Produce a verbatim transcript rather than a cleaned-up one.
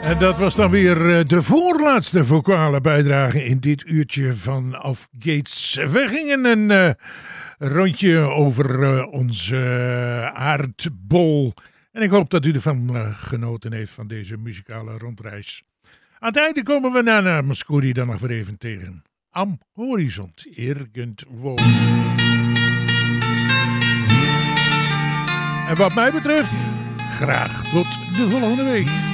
En dat was dan weer de voorlaatste vocale bijdrage in dit uurtje van Off Gates. We gingen een uh, rondje over uh, onze uh, aardbol. En ik hoop dat u ervan uh, genoten heeft van deze muzikale rondreis. Aan het einde komen we naar Mascuri dan nog weer even tegen. Am horizont, ergendwo. En wat mij betreft, graag tot de volgende week.